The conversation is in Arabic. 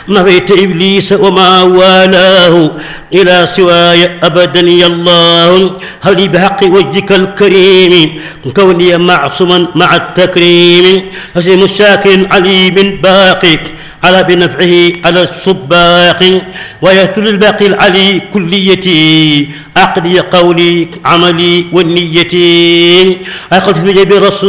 نفيت إبليس وما والاه إلى سواي أبدا يا الله. هب لي بحق وجهك الكريم كوني معصوما مع التكريم. حسين الشاكر عليم باقي على بنفعه على السباق ويتل الباقي العلي كليتي عقلي قولي عملي والنيتي. أخذت في جيب رسول